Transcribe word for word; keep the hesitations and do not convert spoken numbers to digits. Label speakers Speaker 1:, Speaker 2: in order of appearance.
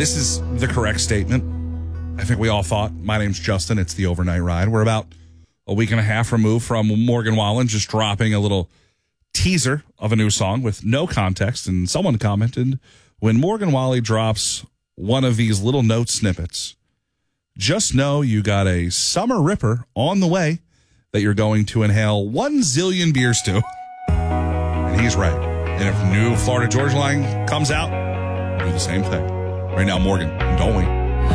Speaker 1: This is the correct statement. I think we all thought. My name's Justin. It's the Overnight Ride. We're about a week and a half removed from Morgan Wallen just dropping a little teaser of a new song with no context. And someone commented, when Morgan Wallen drops one of these little note snippets, just know you got a summer ripper on the way that you're going to inhale one zillion beers to. And he's right. And if new Florida Georgia Line comes out, we'll do the same thing. Right now, Morgan, don't we?